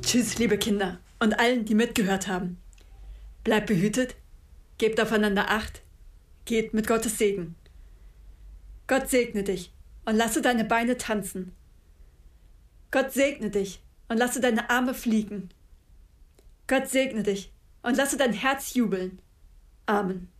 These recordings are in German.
Tschüss, liebe Kinder und allen, die mitgehört haben. Bleibt behütet, gebt aufeinander Acht, geht mit Gottes Segen. Gott segne dich und lasse deine Beine tanzen. Gott segne dich und lasse deine Arme fliegen. Gott segne dich und lasse dein Herz jubeln. Amen.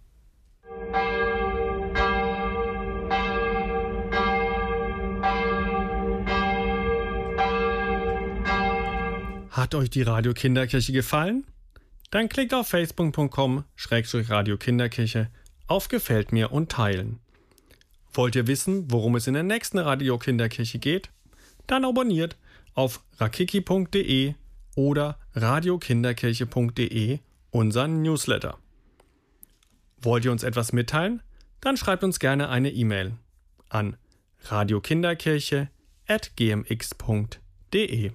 Hat euch die Radio Kinderkirche gefallen? Dann klickt auf facebook.com/Radio-Kinderkirche auf Gefällt mir und teilen. Wollt ihr wissen, worum es in der nächsten Radio Kinderkirche geht? Dann abonniert auf rakiki.de oder radiokinderkirche.de unseren Newsletter. Wollt ihr uns etwas mitteilen? Dann schreibt uns gerne eine E-Mail an radiokinderkirche@gmx.de.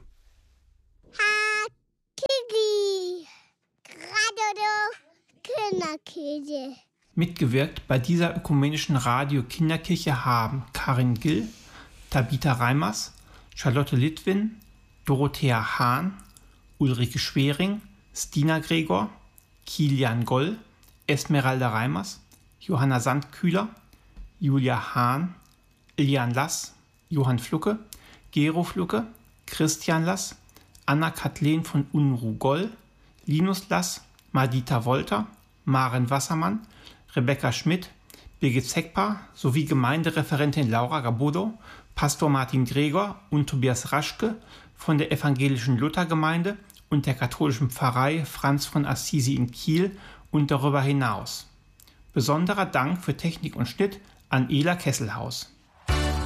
Kinderkirche. Mitgewirkt bei dieser ökumenischen Radio Kinderkirche haben Karin Gill, Tabitha Reimers, Charlotte Litwin, Dorothea Hahn, Ulrike Schwering, Stina Gregor, Kilian Goll, Esmeralda Reimers, Johanna Sandkühler, Julia Hahn, Ilian Lass, Johann Flucke, Gero Flucke, Christian Lass, Anna-Kathleen von Unruh-Goll, Linus Lass, Madita Wolter, Maren Wassermann, Rebecca Schmidt, Birgit Zeckpa sowie Gemeindereferentin Laura Gabodo, Pastor Martin Gregor und Tobias Raschke von der evangelischen Luthergemeinde und der katholischen Pfarrei Franz von Assisi in Kiel und darüber hinaus. Besonderer Dank für Technik und Schnitt an Ela Kesselhaus.